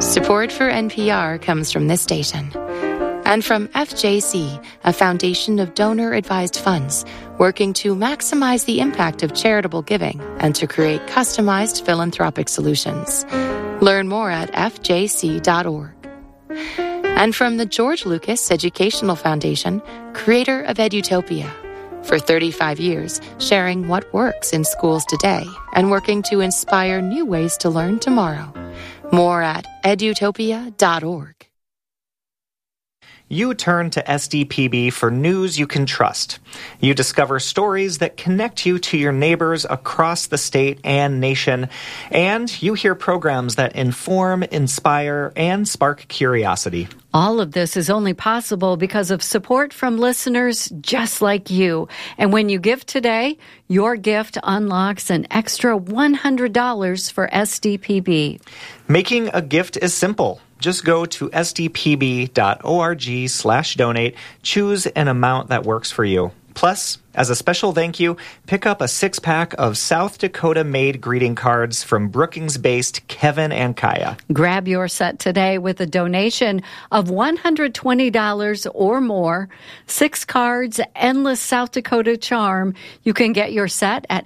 Support for NPR comes from this station and from FJC, a foundation of donor-advised funds working to maximize the impact of charitable giving and to create customized philanthropic solutions. Learn more at fjc.org. And from the George Lucas Educational Foundation, creator of Edutopia. For 35 years, sharing what works in schools today and working to inspire new ways to learn tomorrow. More at edutopia.org. You turn to SDPB for news you can trust. You discover stories that connect you to your neighbors across the state and nation, and you hear programs that inform, inspire, and spark curiosity. All of this is only possible because of support from listeners just like you. And when you give today, your gift unlocks an extra $100 for SDPB. Making a gift is simple. Just go to sdpb.org/donate, choose an amount that works for you. Plus, as a special thank you, pick up a 6-pack of South Dakota-made greeting cards from Brookings-based Kevin and Kaya. Grab your set today with a donation of $120 or more. 6 cards, endless South Dakota charm. You can get your set at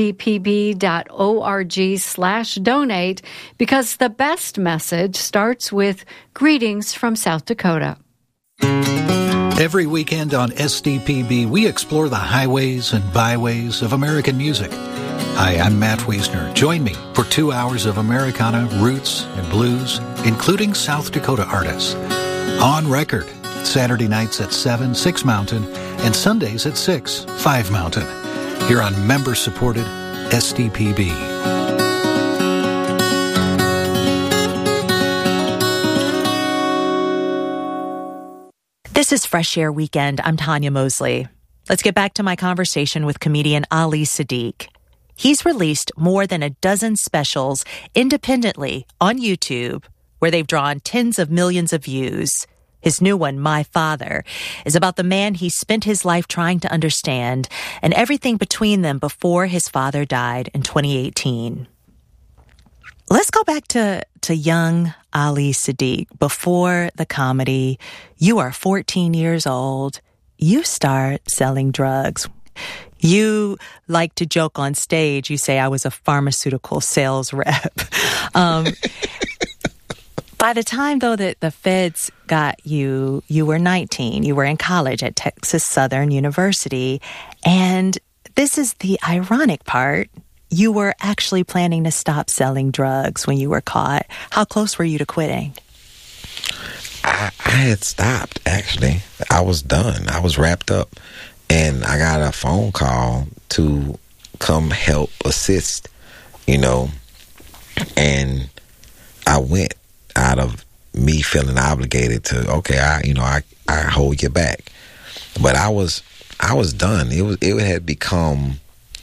sdpb.org/donate because the best message starts with greetings from South Dakota. Every weekend on SDPB, we explore the highways and byways of American music. Hi, I'm Matt Wiesner. Join me for 2 hours of Americana, roots, and blues, including South Dakota artists. On Record, Saturday nights at 7, 6 Mountain, and Sundays at 6, 5 Mountain. Here on member-supported SDPB. This is Fresh Air Weekend. I'm Tanya Mosley. Let's get back to my conversation with comedian Ali Siddiq. He's released more than a dozen specials independently on YouTube, where they've drawn tens of millions of views. His new one, My Father, is about the man he spent his life trying to understand and everything between them before his father died in 2018. Let's go back to young Ali Siddiq. Before the comedy, you are 14 years old. You start selling drugs. You like to joke on stage. You say, I was a pharmaceutical sales rep. By the time, though, that the feds got you, you were 19. You were in college at Texas Southern University. And this is the ironic part. You were actually planning to stop selling drugs when you were caught. How close were you to quitting? I had stopped, actually. I was done. I was wrapped up. And I got a phone call to come help assist, And I went out of me feeling obligated to, okay, I hold you back. But I was done. It had become...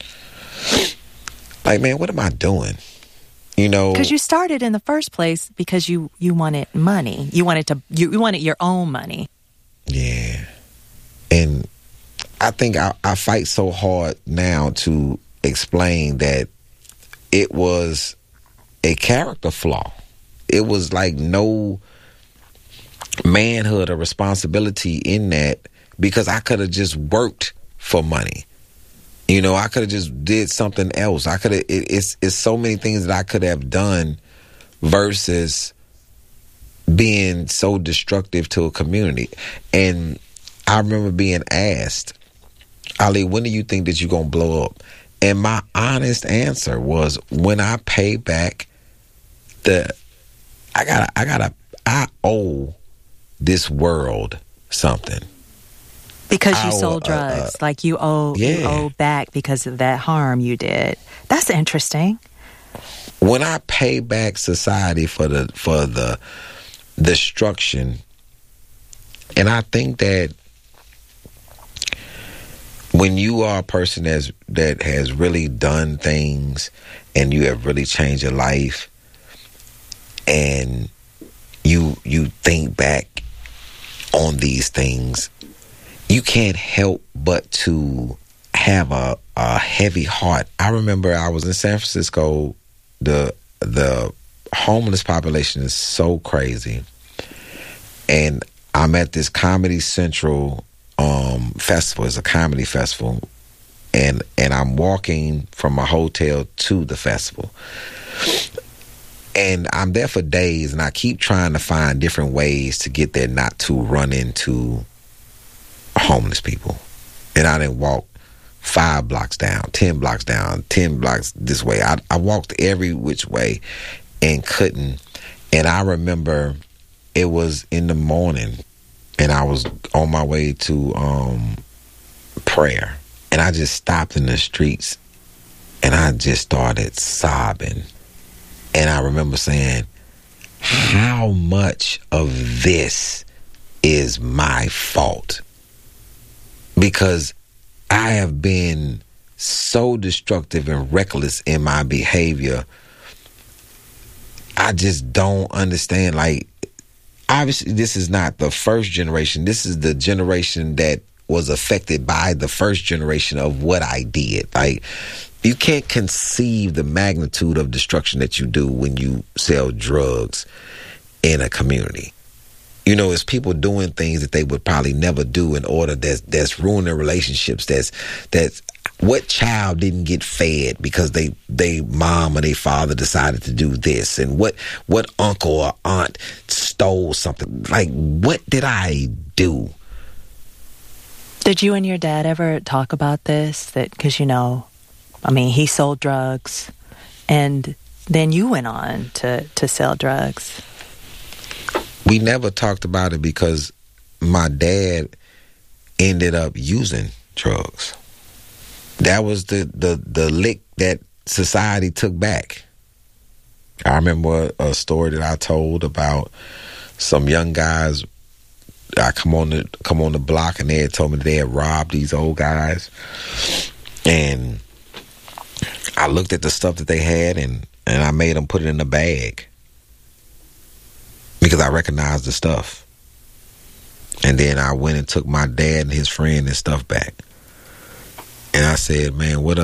like, man, what am I doing? Because you started in the first place because you wanted money. You wanted your own money. Yeah. And I think I fight so hard now to explain that it was a character flaw. It was like no manhood or responsibility in that, because I could have just worked for money. I could have just did something else. I could have. It's so many things that I could have done versus being so destructive to a community. And I remember being asked, Ali, when do you think that you're gonna blow up? And my honest answer was, when I pay back I owe this world something. Because you sold drugs, like you owe back because of that harm you did. That's interesting. When I pay back society for the destruction, and I think that when you are a person that has really done things and you have really changed your life, and you think back on these things, you can't help but to have a heavy heart. I remember I was in San Francisco, the homeless population is so crazy. And I'm at this Comedy Central festival. It's a comedy festival. And I'm walking from my hotel to the festival. And I'm there for days, and I keep trying to find different ways to get there not to run into homeless people. And I didn't walk 5 blocks down, 10 blocks down, 10 blocks this way. I walked every which way and couldn't. And I remember it was in the morning, and I was on my way to prayer. And I just stopped in the streets, and I just started sobbing. And I remember saying, how much of this is my fault? Because I have been so destructive and reckless in my behavior. I just don't understand. Like, obviously, this is not the first generation. This is the generation that was affected by the first generation of what I did. Like, you can't conceive the magnitude of destruction that you do when you sell drugs in a community. You know, it's people doing things that they would probably never do in order that's ruining relationships. That's what child didn't get fed because they mom or they father decided to do this, and what uncle or aunt stole something. Like, what did I do? Did you and your dad ever talk about this? That, because, you know, I mean, he sold drugs, and then you went on to sell drugs. We never talked about it because my dad ended up using drugs. That was the lick that society took back. I remember a story that I told about some young guys. I come on the block, and they had told me they had robbed these old guys. And I looked at the stuff that they had, and I made them put it in a bag because I recognized the stuff. And then I went and took my dad and his friend and stuff back. And I said, man, what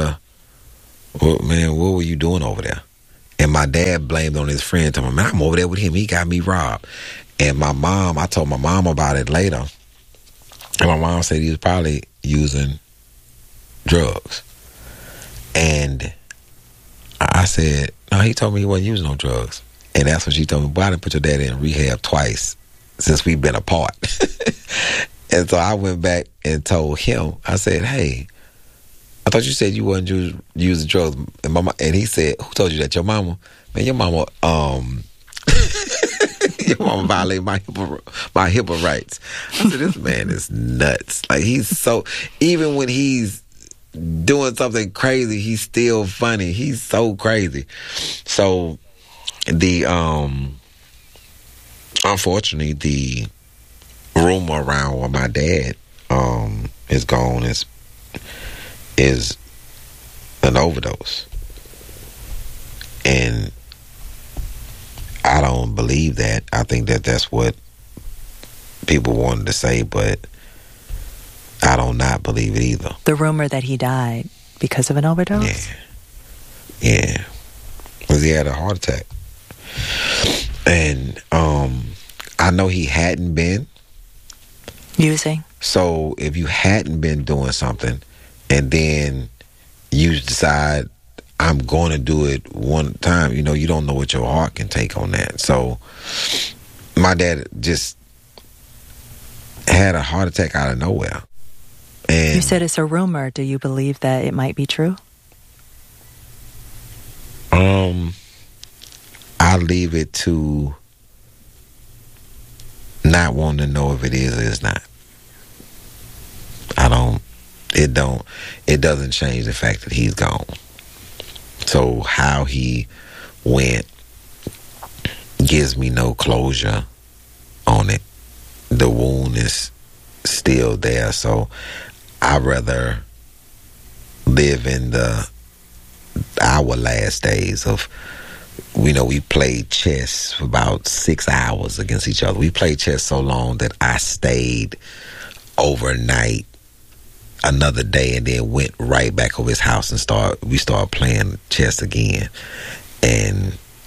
were you doing over there? And my dad blamed on his friend, told me, man, I'm over there with him. He got me robbed. And I told my mom about it later. And my mom said he was probably using drugs. And I said, no, he told me he wasn't using no drugs. And that's when she told me, boy, I done put your dad in rehab twice since we've been apart. And so I went back and told him, I said, hey, I thought you said you wasn't using drugs. And he said, who told you that? Your mama? Man, your mama, your mama violated my HIPAA rights. I said, this man is nuts. Like, he's so, even when he's doing something crazy, he's still funny. He's so crazy. So unfortunately, the rumor around where my dad is gone is an overdose. And I don't believe that. I think that that's what people wanted to say, but I don't not believe it either. The rumor that he died because of an overdose? Yeah. Because he had a heart attack. And I know he hadn't been using. So if you hadn't been doing something and then you decide, I'm going to do it one time, you know, you don't know what your heart can take on that. So my dad just had a heart attack out of nowhere. And you said it's a rumor. Do you believe that it might be true? I leave it to not wanting to know if it is or it's not. It doesn't change the fact that he's gone. So how he went gives me no closure on it. The wound is still there, so I'd rather live in our last days of, you know, we played chess for about 6 hours against each other. We played chess so long that I stayed overnight another day and then went right back over his house and we started playing chess again. And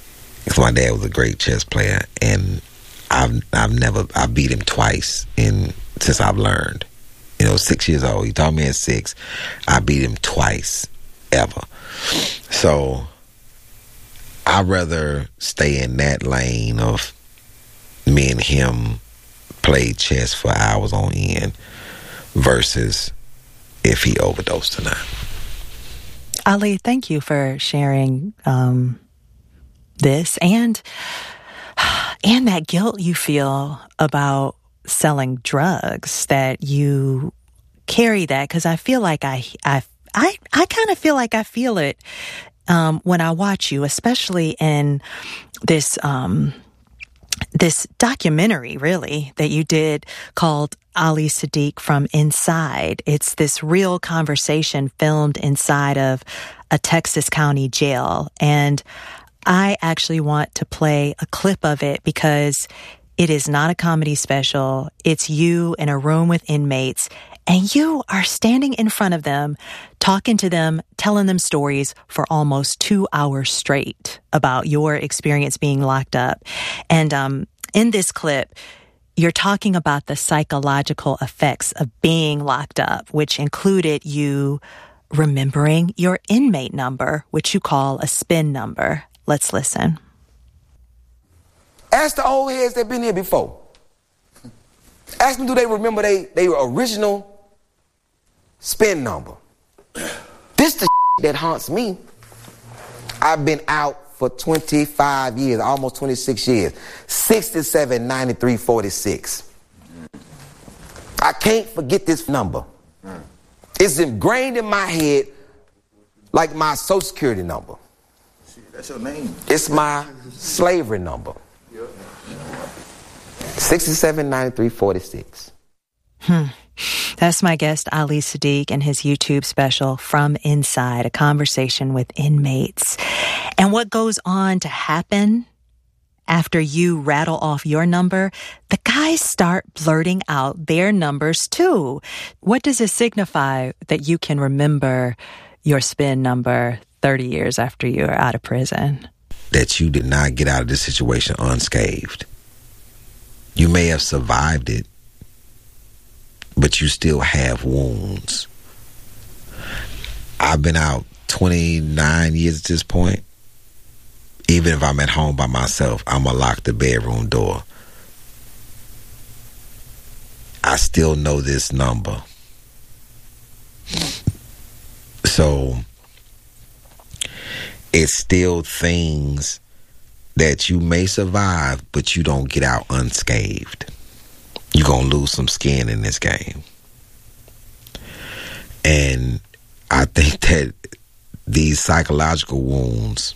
Because my dad was a great chess player, and I beat him twice since I've learned. 6 years old. He taught me at 6. I beat him twice, ever. So I'd rather stay in that lane of me and him play chess for hours on end versus if he overdosed or not. Ali, thank you for sharing this and that guilt you feel about selling drugs, that you carry that, because I feel like I kind of feel like I feel it when I watch you, especially in this this documentary, really, that you did called Ali Siddiq from Inside. It's this real conversation filmed inside of a Texas county jail, and I actually want to play a clip of it because it is not a comedy special. It's you in a room with inmates, and you are standing in front of them, talking to them, telling them stories for almost 2 hours straight about your experience being locked up. And in this clip, you're talking about the psychological effects of being locked up, which included you remembering your inmate number, which you call a spin number. Let's listen. Ask the old heads that been here before. Ask them, do they remember they original spin number? This the that haunts me. I've been out for 25 years, almost 26 years. 67, 93, 46. I can't forget this number. It's ingrained in my head like my Social Security number. That's your name. It's my slavery number. 67, 93, 46. That's my guest, Ali Siddiq, and his YouTube special, From Inside, a conversation with inmates. And what goes on to happen after you rattle off your number, the guys start blurting out their numbers too. What does it signify that you can remember your spin number 30 years after you're out of prison? That you did not get out of this situation unscathed. You may have survived it, but you still have wounds. I've been out 29 years at this point. Even if I'm at home by myself, I'm going to lock the bedroom door. I still know this number. So it's still things that you may survive, but you don't get out unscathed. You're going to lose some skin in this game. And I think that these psychological wounds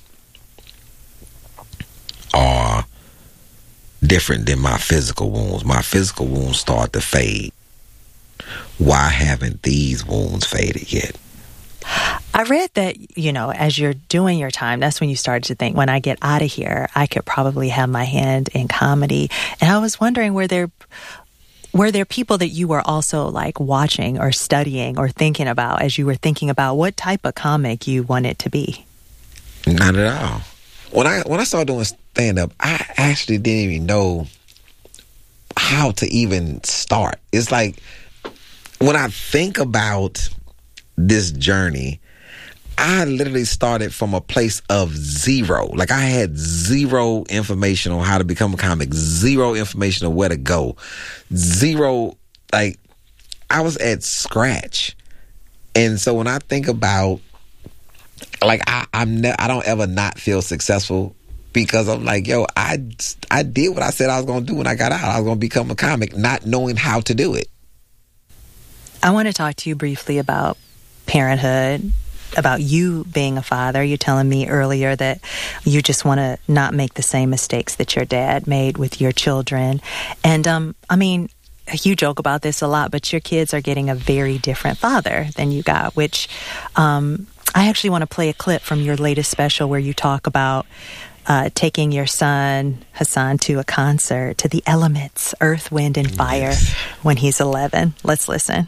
are different than my physical wounds. My physical wounds start to fade. Why haven't these wounds faded yet? I read that, as you're doing your time, that's when you started to think, when I get out of here, I could probably have my hand in comedy. And I was wondering, were there people that you were also like watching or studying or thinking about as you were thinking about what type of comic you wanted to be? Not at all. When I started doing stand-up, I actually didn't even know how to even start. It's like, when I think about this journey, I literally started from a place of zero. Like, I had zero information on how to become a comic, zero information on where to go, zero, like, I was at scratch. And so when I think about, like, I don't ever not feel successful, because I'm like, yo, I did what I said I was going to do when I got out. I was going to become a comic, not knowing how to do it. I want to talk to you briefly about parenthood, about you being a father. You're telling me earlier that you just want to not make the same mistakes that your dad made with your children. And, you joke about this a lot, but your kids are getting a very different father than you got, which I actually want to play a clip from your latest special where you talk about taking your son, Hassan, to a concert, to the Elements, Earth, Wind, and Fire, when he's 11. Let's listen.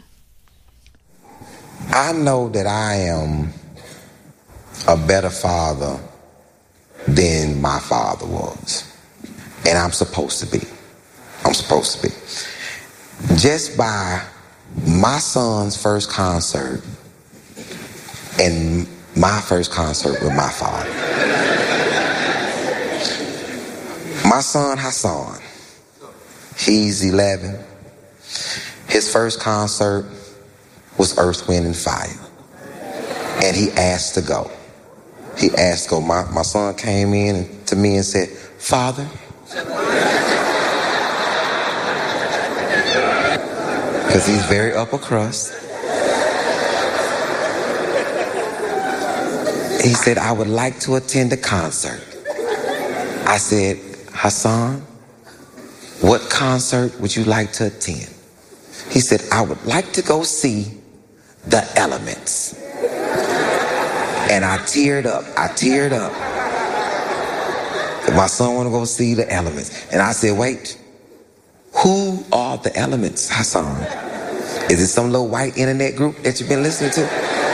I know that I am a better father than my father was. And I'm supposed to be. Just by my son's first concert and my first concert with my father. My son Hassan, he's 11. His first concert was Earth, Wind, and Fire. And he asked to go. My son came in to me and said, Father, because he's very upper crust. He said, I would like to attend a concert. I said, Hassan, what concert would you like to attend? He said, I would like to go see The Elements. And I teared up. My son want to go see The Elements. And I said, wait, who are The Elements, Hassan? Is it some little white internet group that you've been listening to?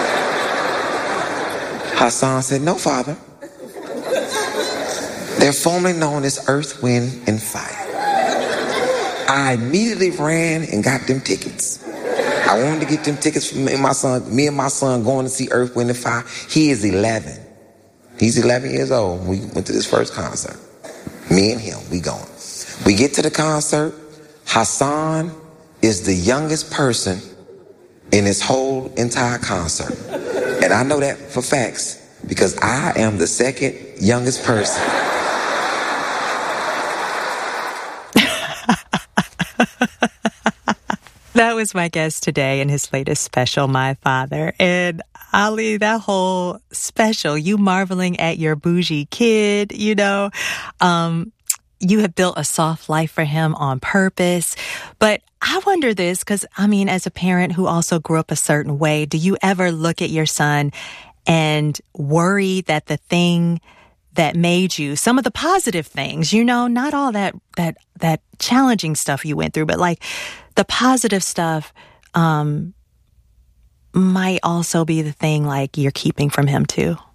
Hassan said, no, Father. They're formerly known as Earth, Wind, and Fire. I immediately ran and got them tickets. I wanted to get them tickets for me and my son going to see Earth, Wind, and Fire. He is 11. He's 11 years old. We went to this first concert. Me and him, we going. We get to the concert. Hassan is the youngest person in this whole entire concert. And I know that for facts because I am the second youngest person. That was my guest today in his latest special, My Father. And Ali, that whole special, you marveling at your bougie kid, you know, you have built a soft life for him on purpose. But I wonder this, because I mean, as a parent who also grew up a certain way, do you ever look at your son and worry that the thing that made you, some of the positive things, you know, not all that challenging stuff you went through, but like the positive stuff might also be the thing like you're keeping from him too?